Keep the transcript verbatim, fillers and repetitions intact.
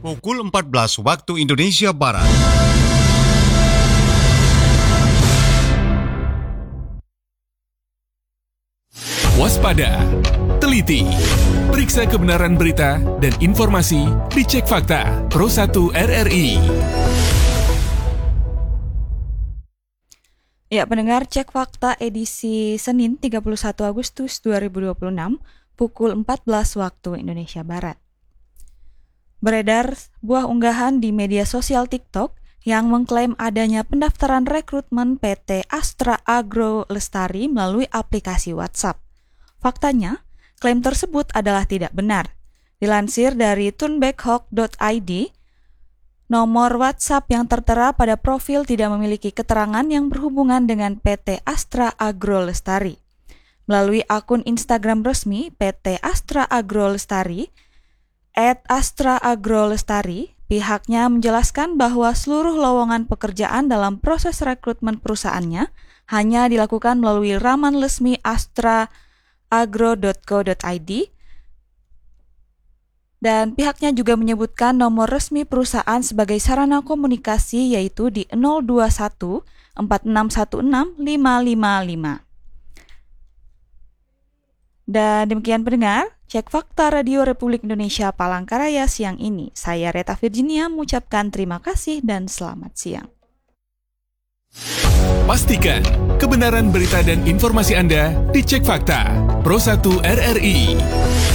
Pukul empat belas waktu Indonesia Barat. Waspada, teliti, periksa kebenaran berita dan informasi di Cek Fakta Pro satu R R I. Ya, pendengar, Cek Fakta edisi Senin tiga puluh satu Agustus dua ribu dua puluh enam pukul empat belas waktu Indonesia Barat. Beredar sebuah unggahan di media sosial TikTok yang mengklaim adanya pendaftaran rekrutmen P T Astra Agro Lestari melalui aplikasi WhatsApp. Faktanya, klaim tersebut adalah tidak benar. Dilansir dari turnbackhawk dot I D, nomor WhatsApp yang tertera pada profil tidak memiliki keterangan yang berhubungan dengan P T Astra Agro Lestari. Melalui akun Instagram resmi P T Astra Agro Lestari, et astra agro lestari, pihaknya menjelaskan bahwa seluruh lowongan pekerjaan dalam proses rekrutmen perusahaannya hanya dilakukan melalui laman resmi astra agro dot co dot I D, dan pihaknya juga menyebutkan nomor resmi perusahaan sebagai sarana komunikasi yaitu di nol dua satu empat enam satu enam lima lima lima. Dan demikian pendengar, Cek Fakta Radio Republik Indonesia Palangkaraya siang ini. Saya Reta Virginia mengucapkan terima kasih dan selamat siang. Pastikan kebenaran berita dan informasi Anda di Cek Fakta Pro satu R R I.